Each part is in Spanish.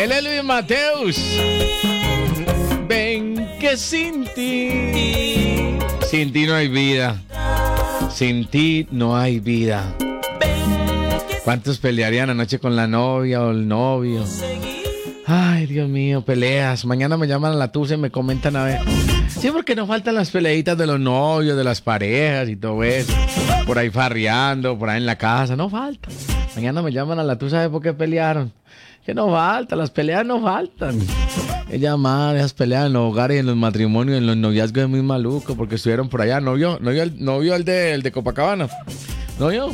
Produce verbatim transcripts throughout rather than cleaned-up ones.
Él es Luis Mateus. Ven que sin ti, sin ti no hay vida. Sin ti no hay vida. ¿Cuántos pelearían anoche con la novia o el novio? Ay, Dios mío, peleas. Mañana me llaman a la tusa y me comentan a ver. Sí, porque nos faltan las peleitas de los novios, de las parejas y todo eso. Por ahí farreando, por ahí en la casa. No falta. Mañana me llaman a la tusa, ¿sabe por qué pelearon? Que no falta, las peleas no faltan. Ella más, esas peleas en los hogares, en los matrimonios, en los noviazgos es muy maluco porque estuvieron por allá. ¿No vio? ¿No vio el, no vio el, de, el de Copacabana? ¿No vio?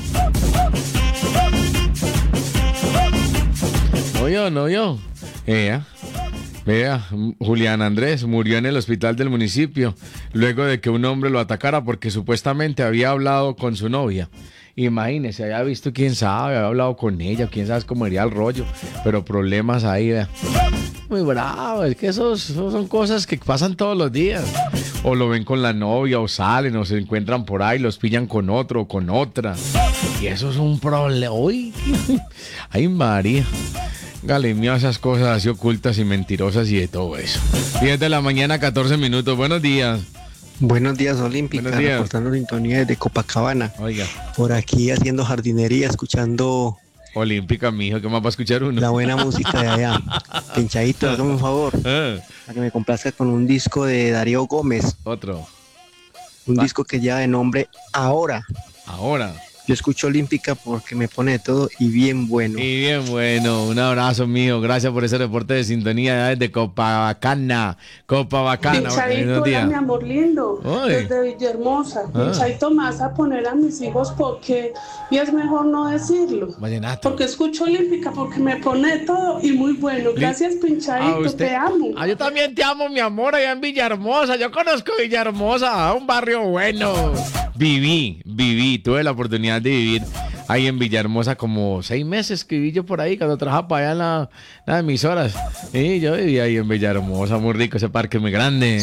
¿No vio? ¿No vio? Ella, vea, Julián Andrés murió en el hospital del municipio luego de que un hombre lo atacara porque supuestamente había hablado con su novia. Imagínese, había visto, quién sabe, había hablado con ella, quién sabe cómo iría el rollo, pero problemas ahí, vea. Muy bravo, es que esos, esos son cosas que pasan todos los días. O lo ven con la novia, o salen, o se encuentran por ahí, los pillan con otro o con otra. Y eso es un problema. Uy, ay, María. Galimio, esas cosas así ocultas y mentirosas y de todo eso. diez de la mañana, catorce minutos. Buenos días. Buenos días, Olímpica. Buenos días. Reportando sintonía desde Copacabana. Oiga. Por aquí haciendo jardinería, escuchando Olímpica, mijo, ¿qué más va a escuchar uno? la buena música de allá. Pinchadito, hágame un favor. Ah, Para que me complazca con un disco de Darío Gómez. otro. Un Va. disco que lleva de nombre Ahora. Ahora. Yo escucho Olímpica porque me pone de todo y bien bueno. Y bien, bueno, un abrazo mío. Gracias por ese reporte de sintonía desde Copacabana. Copacabana. Pinchadito, Buenos hola, días. mi amor lindo, Ay. desde Villahermosa. Ah. Pinchadito, me vas a poner a mis hijos porque, y es mejor no decirlo. Vallenato. Porque escucho Olímpica, porque me pone de todo y muy bueno. Gracias, Pinchadito, Ah, usted- te amo. Ah, yo también te amo, mi amor, allá en Villahermosa. Yo conozco Villahermosa, un barrio bueno. Viví, viví, tuve la oportunidad de vivir ahí en Villahermosa como seis meses que viví yo por ahí cuando trabajaba para allá en la, en las emisoras. Y yo viví ahí en Villahermosa, muy rico ese parque, muy grande.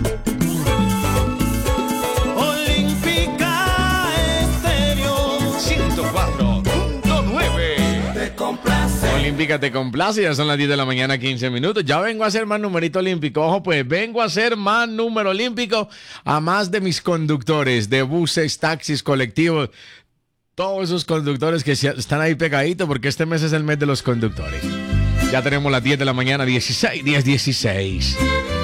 Olímpica Estéreo ciento cuatro punto nueve. Te complace. Olímpica te complace, ya son las diez de la mañana, quince minutos. Ya vengo a hacer más numerito olímpico. Ojo, pues vengo a hacer más número olímpico a más de mis conductores de buses, taxis, colectivos. Todos esos conductores que se- están ahí pegaditos porque este mes es el mes de los conductores. Ya tenemos las diez de la mañana, dieciséis, diez, dieciséis.